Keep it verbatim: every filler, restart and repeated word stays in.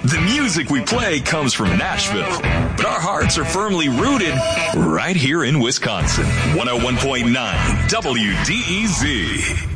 The music we play comes from Nashville, but our hearts are firmly rooted right here in Wisconsin. one oh one point nine W D E Z.